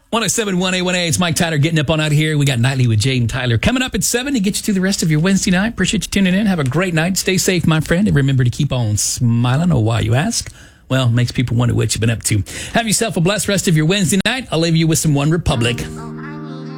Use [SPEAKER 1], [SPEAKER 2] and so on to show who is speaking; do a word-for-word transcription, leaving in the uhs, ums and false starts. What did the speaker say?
[SPEAKER 1] one oh seven point one A one A, it's Mike Tyler getting up on out of here. We got Nightly with Jade and Tyler coming up at seven to get you through the rest of your Wednesday night. Appreciate you tuning in. Have a great night. Stay safe, my friend. And remember to keep on smiling. Oh, why, you ask? Well, makes people wonder what you've been up to. Have yourself a blessed rest of your Wednesday night. I'll leave you with some One Republic.